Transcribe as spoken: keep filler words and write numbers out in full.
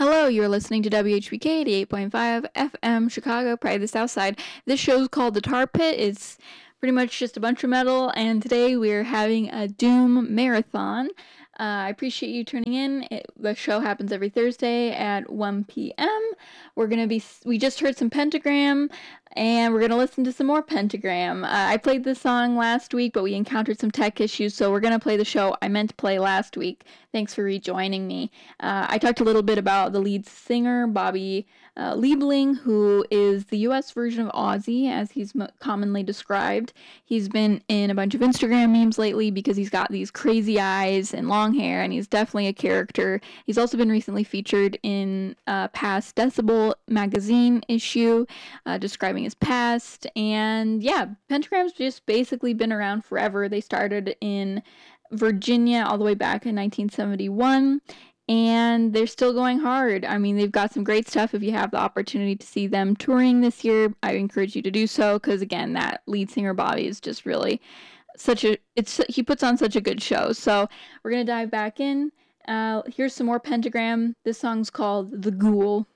Hello, you're listening to W H B K eighty-eight point five F M, Chicago, Pride of the South Side. This show's called The Tar Pit. It's pretty much just a bunch of metal, and today we're having a Doom marathon. Uh, I appreciate you tuning in. It, the show happens every Thursday at one p.m. We're gonna be. We just heard some Pentagram, and we're gonna listen to some more Pentagram. Uh, I played this song last week, but we encountered some tech issues, so we're gonna play the show I meant to play last week. Thanks for rejoining me. Uh, I talked a little bit about the lead singer, Bobby uh, Liebling, who is the U S version of Ozzy, as he's mo- commonly described. He's been in a bunch of Instagram memes lately because he's got these crazy eyes and long hair, and he's definitely a character. He's also been recently featured in a past Decibel magazine issue, uh, describing his past. And yeah, Pentagram's just basically been around forever. They started in Virginia all the way back in nineteen seventy-one, and they're still going hard. I mean, they've got some great stuff. If you have the opportunity to see them touring this year, I encourage you to do so, because again, that lead singer Bobby is just really such a it's he puts on such a good show. So we're gonna dive back in. Uh, here's some more Pentagram. This song's called The Ghoul.